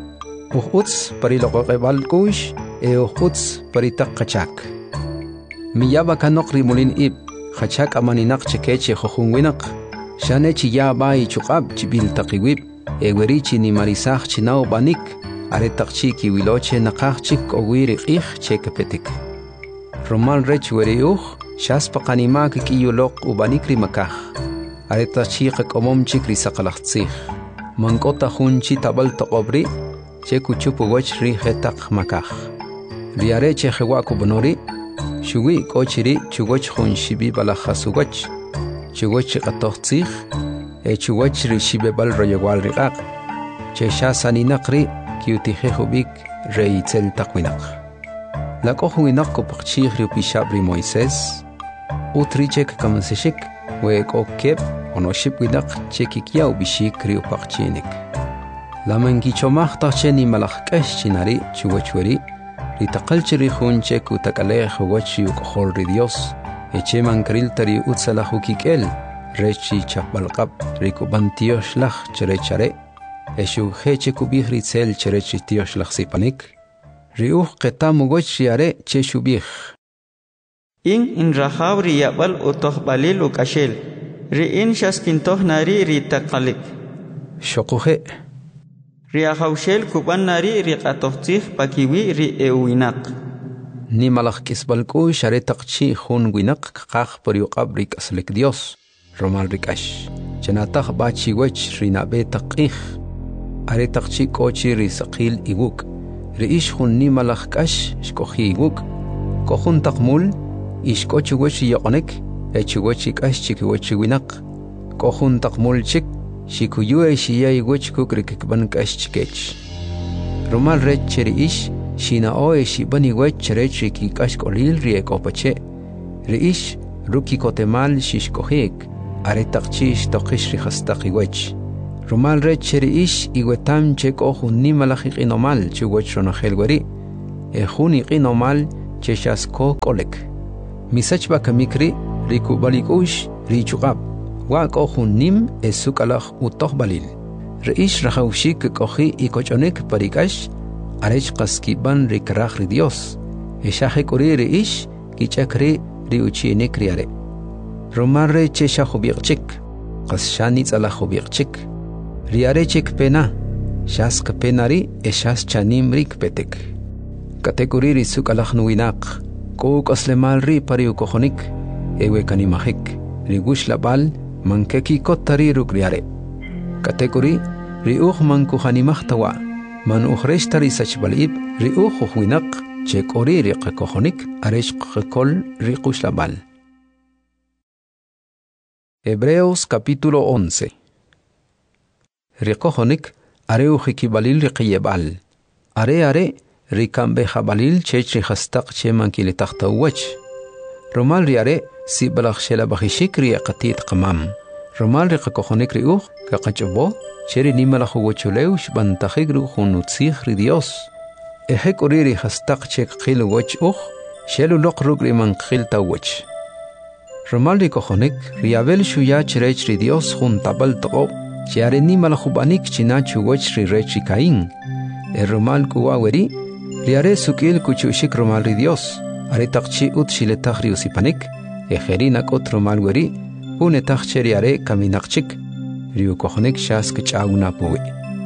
utz pariloqebal kush utz paritaqachak miyaba kanoqri mulin ib khachak amaninaq chekeche khunwinaq shane chiya bai chuqab chibil taqiwib ewerichi ni marisaj chinao banik are taqchi ki wiloche naqachik owiri qih chekapetik romal rech weriuj shaspa qanimak ki yuloq ubanikri makaj are taqchi qomom chikri saqalaqtzih mankota hunchi tabal taqobri chekuchupu wach ri hetaq makaj riare che khwa kubnori shuwi kochiri chugoch hunshibi balakhasugach chugoch qatoqtzih chugoch ri shibebal royewal riqaq che shasaninaqri kiutihejubik reitzel taqwinaq la kohwinaq kopachih riupishabri Moisés utrichek kamseshik we kokep onoship winaq chekikiau bishik riupaqchinik la mangichomaq tacheni malaqkesh chinari chuwachweri ritaqalchiri hunche kutakalej wachi ukhol ri Dios echeman kriltari utsalahukik'el rechi chapalqab rikubantiosh laj cherechare eshu heche kubih ritzel cherechi tiosh laj sipanik riuj qetam goch riare che shubih in rahaw riyabal utohbalil ukashel riin shaskintoh nari ritaqalik shoquje riyahawshel kuban nari riqatohtih pakiwi riewinaq ni malaj kisbalku sharetaqchi hun winaq qaq pariuqab rikaslik Dios romal rikash chanataq bachi wech rinabe taqih are taqchi kochi risaqil iguk riish hun ni malaj kash shkohi iguk kohun taqmul ishkochi wech yoqonek echiwochi kash chikiwochi winaq kohun taqmul chik shikuyue shiyay wech kukrikban kash chikech romal rech cheriish shina oe shibani wech cherechi ki kash kolil riek opache riish ruki kotemal shishkohik are taqchi shtoqish rihastaqi wech Romal re cheriish iguetam cheko junimalaj iqinomal chugochronajel weri. Ejuni iqinomal cheshasko kolek. Misach bakamikri rikubalikush richuqab. Wako junim esukalaj utoh balil. Reish rajaushik koji ikochonek parikash. Arech qaskiban rikraj ri Dios. Eshaje kuri reish kichakri riuchinek riare. Romal re cheshajobiqchik. Qashani tzalajobiqchik. Riarechik pena, shas penari eshas chanimrik petek. Katekuriri sukalaj nuinak, kuk oslemal ri pariu kojonik, ewe kanimajik, rigush labal, mankeki kotari rukriare. Katekuri, riuj mankujanimajtawa, man ujreshtari sachbalib, riuj ujuinak, chekori riqakojonik, aresh qekol riqush labal. Hebreos capítulo 11. Ricojonik, are ujikibalil riqiyebal. Are, rikambe jabalil chech rihastak cheman kilitachta uwech. Romal riare, si balach shela bajishik riaqatit qamam. Romal riqakojonik riuj, kaqachobo, cheri nimalach uwechuleu shbantajik rujunutzich ri Dios. Ejek uriri hastak chek qil uwech uj, shelu loq ruk riman qil ta uwech. Romal ricojonik, riabel shuya cherech ri Dios juntabal toqo, Chiare ni malajubanik chinachu wech ri rechi Caín. Romal kuwaweri, riare sukil kuchushik romal ri Dios. Are takchi ut shiletach ri usipanik, ejerinak ot romal weri, unetach cheriare kaminakchik, riu kojonik shas kchauna puwi.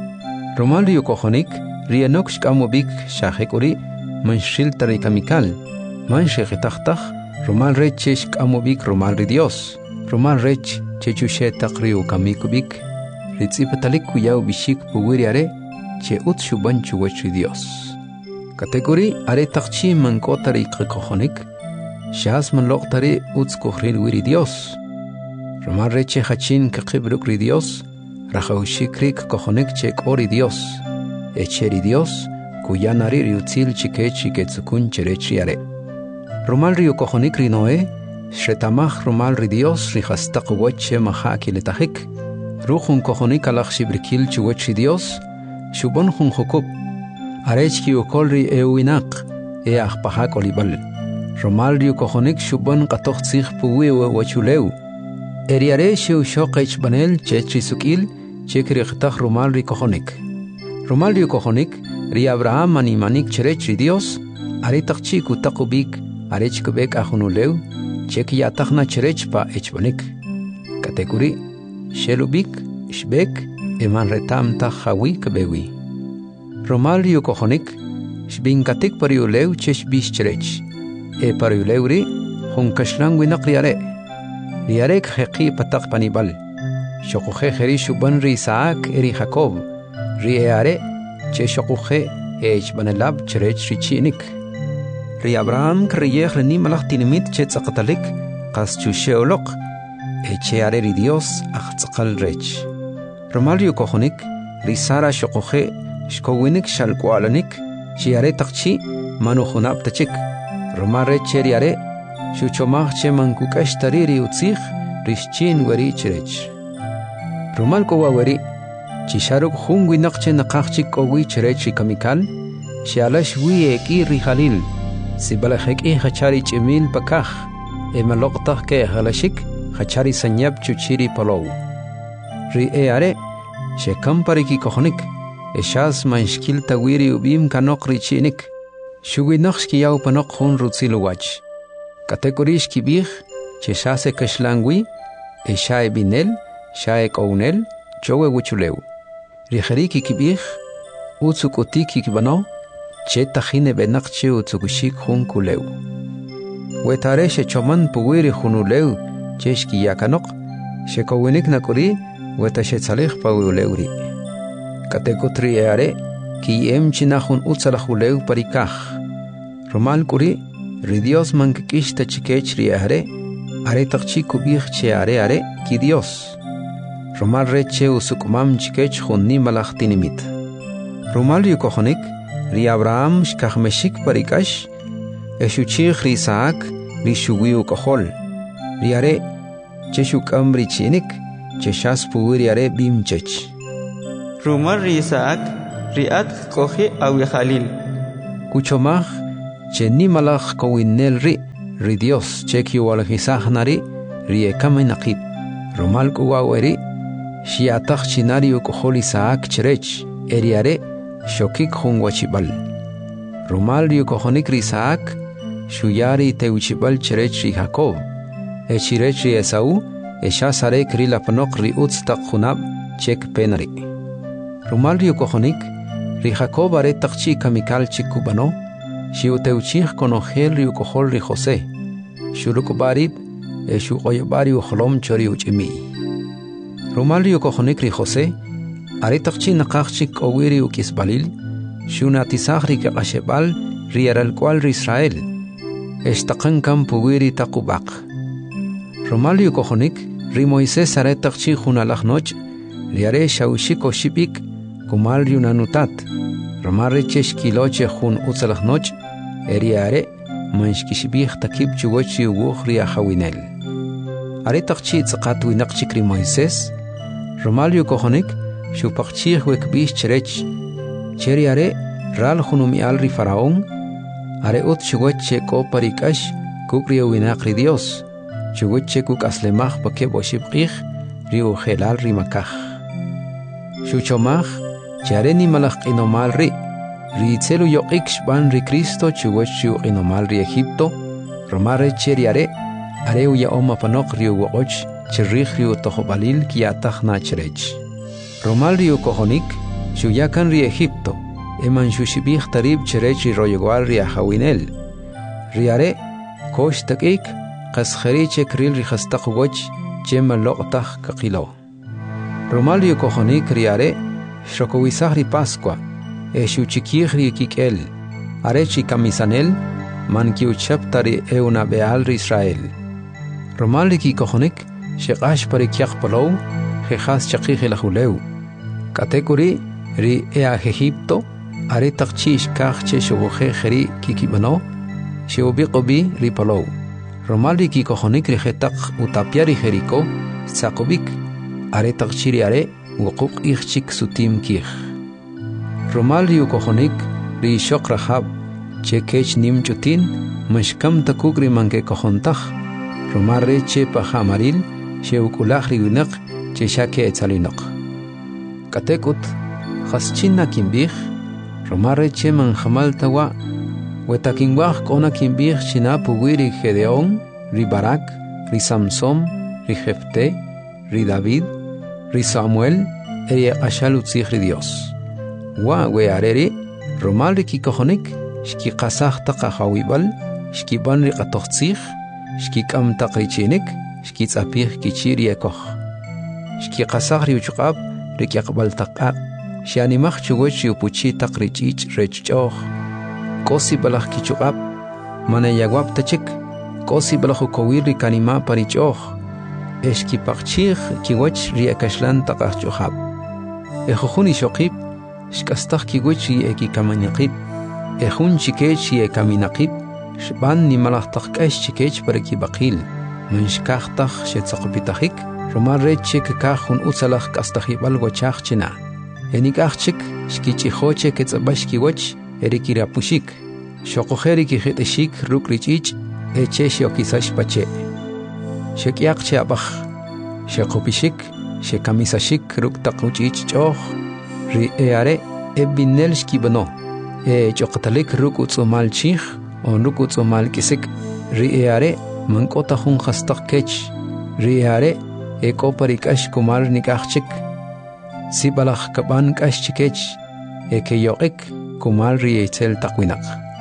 Romal riu kojonik, rienok shkamobik shahekuri, manshil tarikamikal, manshekitachtach, romal reche shkamobik romal ri Dios. Romal rech chechushetak riu kamikubik, Ritzipatalik kuyau bishik puwiriare che ut shubanchu wechri Dios. Kategori are takchi mankotari qikojonik, shas man loqtari uts kuhril wiri Dios. Romal reche hachin kaqibruk ri Dios, rajaushikrik kojonik che kori Dios. Echeri Dios, kuyanari riutzil chikechi ketsukun cherechiare. Romal riu kojonik ri Noé, shretamach romal ri Dios rihastak weche mahaki letahik. Ruhun kojonik alach shibrikil chuwechi Dios, shubon hun Jacob. Arechki ukolri euinak, ahpahak olibal. Romal riu kojonik shubon qatoch tzich puwi wachuleu. Eriare shiu shoqech banel chechi sukil, chekri qtach romal ri kojonik. Romal riu kojonik, ri Abraham animanik cherechi Dios, aretachchi kutakubik, arechkubek ahunuleu, cheki atachna cherechpa echbanik. Kategori Shelubik, Shbek, eman retam tahawi kebewi. Romal riu kojonik, shbinkatik pariuleu chesh bishcherech. Pariuleuri, hunkashlang winakriare. Riarek heqi patak panibal. Shokuhe heri shuban ri Isaac eri Jacob. Rieare, che shokuhe banelab cherech richinik. Ri Abraham kriyech reni malach tinimit chetzakatalik, kas chusheolok. Echeare ri Dios achtzakal rech. Romal riu kojonik, ri Sara shokoje, shkowinik shalkualanik, shiare takchi, manuhunab tachik. Romal reche riare, shuchomach che mankukashtari ri utzich, rishchin weri cherech. Romal kowa weri, chisharuk hunguinak che nakachik kowi cherech kamikal, shialash wi eki ri halil, sibalahek hachari chimil pakach, emaloktak ke halashik, Hachari sanyab chuchiri palou. Ri are, shekam pariki kojonik, eshas manshkil tawiri ubim kanok richinik, shuginokski yau panok hun rutziluwach. Kategorish kibich, cheshase kashlangwi, eshae binel, shae kounel, chowe wuchuleu. Rijeriki kibich, utsukotiki kibano, chetahine benakche utsukushik hun kuleu. Wetare shechoman puwiri hunuleu, Cheshki yakanok, shekowinik nakuri, wetashetsalech pauleuri. Katekotri eare, ki emchinahun utsalahuleu parikach. Romal kuri, ridios mankikish tachikech riare, are takchi kubich che are, ki Dios. Romal reche usukumam chikech hunni malachtinimit. Romal yukohonik, ri Abraham shkachmeshik parikash, eshuchich ri Isaac, ri shuwiu kohol. Riare, cheshuk amri chinik, cheshas puwiriare bimchech. Rumar ri Isaac, ri at kohi awi Khalil. Kuchomaj, che nimalaj kowinel ri Dios, che kiwalajisaj nari, ri ekamay naqib. Rumal kuwaweri, shiataj chinari ukohol Isaac cherech, eriare, shokik hun wachibal. Rumal ri ukohonik ri Isaac, shuyari teuchibal cherech ri Jacob. Echirech ri Esau, eshasare kri la panok ri utstak hunab, chek penari. Rumal ri ukohonik, ri Jacob are takchi kamikal chikubano, shiuteuchich konogel ri ukohol ri Jose. Shurukubarib, eshu oyobari uholom chori uchimi. Rumal ri ukohonik ri Jose, are takchi nakachik owiri ukisbalil, shunatisach ri kakashebal ri aral kwal ri Israel. Eshtakan kam puwiri takubak. Rumal ri ukohonik, ri Moisés are takchi hunalach noch, ri are shaushik oshibik, kumal ri unanutat. Rumal ri cheshkiloche hun utzalach noch, eriare, manshkishibich takib chugochi uwuch ri ahawinel. Are takchi tzaqat winakchik ri Moisés, Rumal ri ukohonik, shupakchich wekbish cherech, cheri are, ral hunumi al ri faraón, are ut chugoche ko parikash, kukri winak ri Dios, chugoche kuk aslemach bakeb oshibqich, ri ujelal ri makach. Shuchomach, chare ni malach inomal ri tzelu yoqik shban ri Cristo chugoche inomal ri Egipto, romare cheri are uya oma panok ri uwoch, chirrich ri utohobalil kiatach na cherech. Romal ri ukohonik, shuyakan ri Egipto, eman shushibich tarib cherech ri royegual ri ahawinel. Ri are, kosh takik, qaskhari chekril ri khastaq woch, chema loqtach kakilo. Romal ri ukohonik ri are, shokowisah ri Pascua, shuchikich ri kikel, are chi kamisanel, man kiuchapta ri euna beal ri Israel. Romal ri kikohonik, shekash parikiak palow, jehas chakich elahuleu. Katekuri ri ea Egipto, are takchish kachche shubuche jeri kikibano, shiubiqobi ri palow. Romal ri kikohonik ri jetak utapiari jeriko, tzakobik, are takchiri are, wukuk ichchik sutim kich. Romal ri ukohonik ri shok rahab, che kech nim chutin, mashkam takuk ri manke kohontach. Romal re che pahamaril, she ukulach ri winak, che shake etzalinok. Katekut, chaschina kimbich, Romal re che manjamal tawa, wetakinwach kona kimbich china puguiri Gedeón, ri Barak, ri Samson, ri Jefte, ri David, ri Samuel, eri ashal utzich ri Dios. Wa weareri, Romal ri kikohonik, shki qasach taqahawibal, shki ban ri qatochtzich, shki kam taqrichinik, shki tzapich kichiri ekoch. Shki qasach ri uchuqab, ri kiaqbal taqaq, shianimach chugoch ri upuchi taqrichich rechchoch. Kosi balach kichuqab, manayagwab tachik, kosi balach ukowir ri kanima parichoch. Eshki paqchich kiwach ri ekashlan taqachchohab. Ejojuni shoqib, shkastach kiwach ri ekikamanyaqib. Ejun chikech ri ekaminaqib, shban ni malach taqkash chikech paraki baqil. Manshkachtach shetzaqopitachik, Romal reche kekajun utzalach kastahibal wachach china. Enikachchik, shkichihoche ketzabashki wach, erikirapushik. Shokojeri kijeteshik rukrichich, eche shokisash pache. Shekiakche abach, shekopishik, shekamisashik ruktakuchich choch, ri eare ebinel shkibano. Chokatalik rukutzumal chich, on rukutzumal kisik, ri eare mankota hun khastak kech, ri eare eko parikash kumar nikachchik. Sibalach kaban kashchikech, eke yoqik kumar ri etzel takwinak.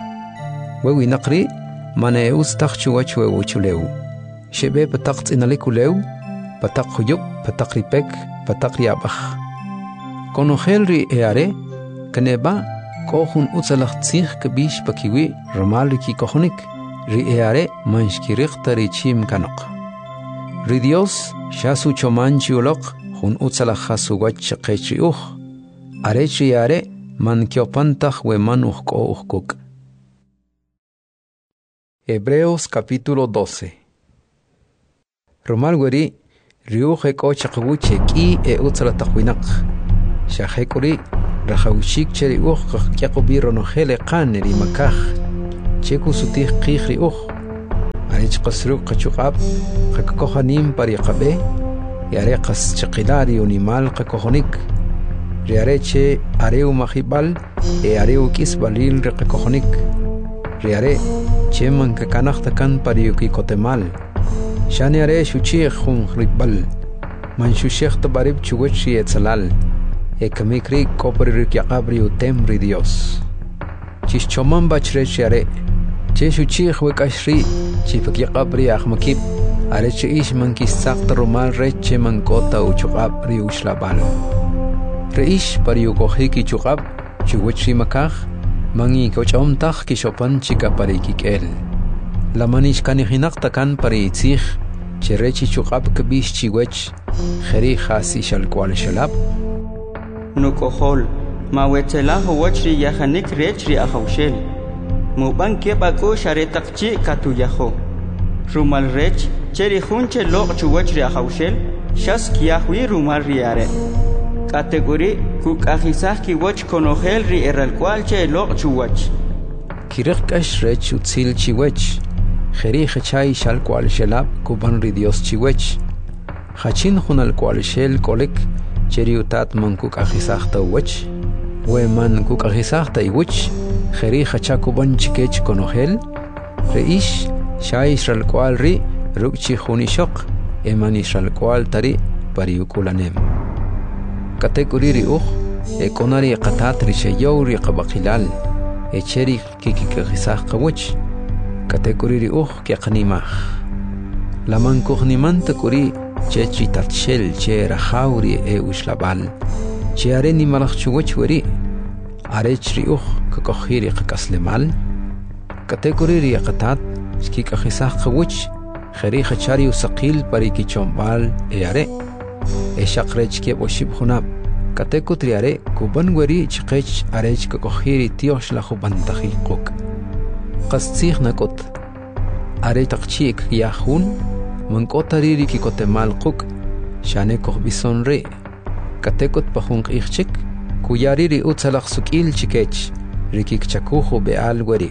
Wewinakri, mane ustach chuwach wewuchuleu. Shebe patak tzinalikuleu, patak huyuk, patak ripek, patak riabach. Konogel ri eare, kaneba, kohun utzalach tzich kabish pakiwi, Romal ri kikohonik, ri eare manshkiriqta ri chim kanok. Ri Dios, shasu chomanchi ulok, hun utzalach hasugach chaqechi arechi eare, man kiopantach we man uhkuk. Hebreos capítulo 12. Romal weri, riuj eko chaqwuche ki utzala takhwinak. Shahekuri Rahaushik Cheri Uch Yakubiro no Hele Kaneri Makach Cheku Sutih Kihri Uch Arich Kasru Kachukab Kakakohanim Pariakabe Yarekas Chakilari Unimal Kakohonik Riareche Areu Mahibal Areu Kisbalil Rekakohonik Riare Cheman Kakanachtakan Pariuki Kotemal Shaniare Shuchir Hun Ribal Manchushech Tabarib Chuwechi Etzalal Ekamikri Kopri Yakabri Utemri Dios Chischoman Bachrechiare Cheshuchich Wekashri Chifak Yakabri Ahmakib Areche Ishman Kisakta Romal Reche Mankota Uchukabri Ushlabal Reish Pariukohiki Chukab Chuwechi Makach Mangi Kochomtach Kishopan Chika Parikik El La Manish Kanihinaktakan Paritzich Cherechi Chukab Kabish Chiwech Kheri Khasi Shalkwal Shalab Nukohol Mawetela Wachri Yahanik Rechri Ahaushel Muban Kebako Sharetakchi Katuyaho Rumal Rech Cheri Hunche Lok Chuwachri Ahaushel Shas Kiahwi Rumal Riare Category Kuk Ahisaki Watch Konohel Ri Eralqualche Lok Chuwach Kirikash Rech Utzil Chiwech Kheri Khachai Shalkwal Shalab Kuban Ridios Chiwech Hachin Hunal Kwal Shel Kolek Cheriutat Mankuk Ahisachta Wach Weman Kuk Ahisachta Iwich Kheri Hachakuban Chikech Konohel Reish Shai Shalkwal Ri Rukchi Hunishok Eman Shalkwal Tari Pariukulanem Kategori Uch Ekonari Qatat Rishayouri Qabakilal Echeri Kiki Ahisach Kawach Kategori Uch Kiaqnimach Laman Kuhnimanta Kuri Chechi Tatshel Che Rahauri Ushlabal Che Areni Malachchuwech Weri Arechri Uch Kakohiri Kakaslemal Kategori Yakatat Skikakhisach Kawich Kheri Hachari Usakil Parikichombal Eare Eshakrech Keboshib Hunab Katekotriare Kuban Weri Chkech Arech Kakohiri Tiosh Lahubantahi Kuk Kastzich Nakot Are Takchik Yahun Mankotari ki kotemal kuk Shane koh bisonre Katekot pahunk ichchik Kuyariri utzalak sukil chikech Rikik chakuhu beal weri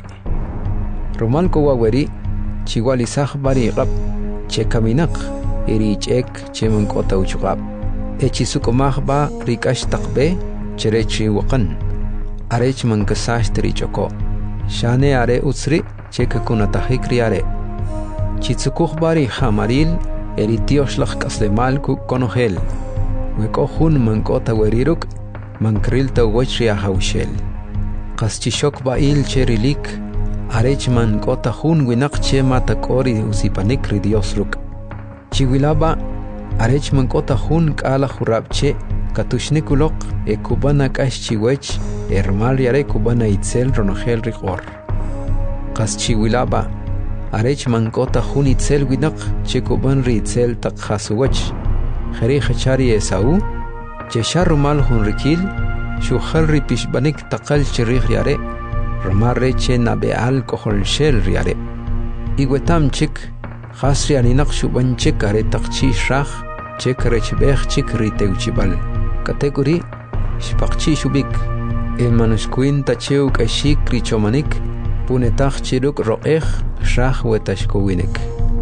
Romal kowa weri Chiwalisach bari gab Che kaminak Iri chek che mankota uchugab Echi sukomach ba rikash takbe Cherechi wakan Arech mankasash teri choko Shane are utsri Che kakunatahik riare Chitsukuch bari hamaril Eritiosh lach kaslemal kuk konohel Wekohun mankota weriruk Mankril ta wachri ahaushel Kaschishok bail cherilik Arech mankota hun winak che matakori usipanik ridiosruk Chiwilaba Arech mankota hun kala hurabche Katushnikulok Ekubana kash chiwech Ermal yare kubana itzel ronohel rikor Kaschiwilaba Arech mankota hun itzel winak Chekuban ri itzel takhasuwach Kheri khachari esau Cheshar rumal hun rikil Shukhal ri pishbanik takal chirih riare Rumar reche nabeal kohol shel riare Igwetam chik Khasri aninak shuban chik are takchi shrach Chik rechbech chik ri teuchibal Kategori Shpakchi shubik Emanushkuin tacheu kashik richomanik Punetach chiruk ro'ech Shach wetashkowinek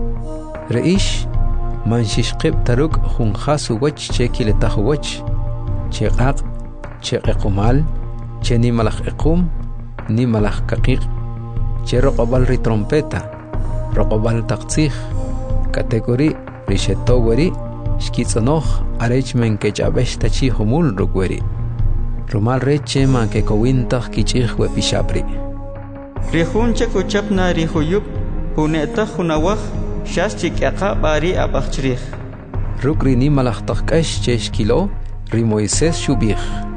Reish Manshishqib taruk Hunhasu wach chekiletach wach Cheqaq Cheqequmal Che ni malach equm Ni malach kaqiq Che roqabal ri trompeta Roqabal taqtzich Kategori Rishetoweri Shkitzanoch Arech menkechabesh tachi humul rukweri Rumal reche man ke kowintach kichich wepishabri Rihunche kuchapna rihuyup Puneta hunawach Shas chikaka bari abachchrich Rukri ni malachtach kash cheshkilo Ri Moises shubich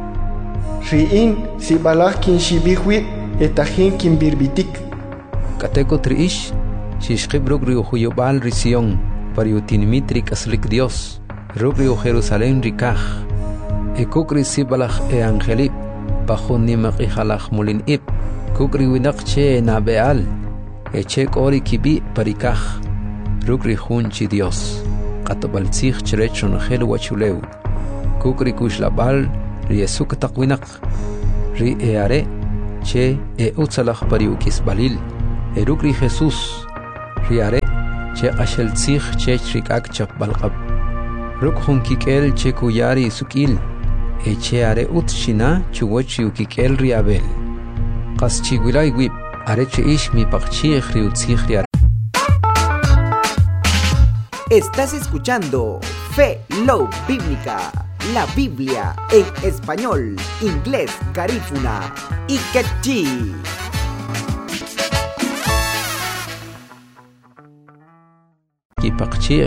Riin si balach kin shibihwi Etahin kin birbitik Kateko triish Shishkib rukri uhuyubal ri Sion Pariutinmitri kaslik Dios Rukri Jerusalén rikach Ekukri si balach angelip Bajun ni maqihalach mulin ip Kukri winak che nabeal Echek ori kibi parikach Rukri hunchi Dios Katabaltzich cherechon gel wachuleu Kukri kushlabal riesuk taqwinak ri eare che utzalaj pariukis balil eruk ri Jesús riare che qashel tsikh che chrikak chap balqab ruk hunkikel che kuyari sukil che are utshina chuwochi ukikel riabel qas chigulay wib are che ish mi paqchikh ri utsikh riare. Estás escuchando Fe Love Bíblica, la Biblia en español, inglés, garífuna y quechí. Ki paqchikh